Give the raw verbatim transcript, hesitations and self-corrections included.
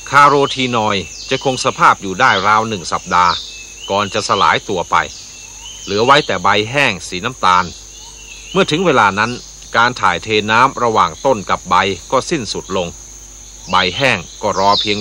คาโรทีนอยด์จะคงสภาพอยู่ได้ราวหนึ่งสัปดาห์ก่อนจะสลายตัวไปเหลือไว้แต่ใบแห้งสีน้ำตาลเมื่อถึงเวลานั้นการถ่ายเทน้ำระหว่างต้นกับใบก็สิ้นสุดลงใบแห้งก็รอเพียง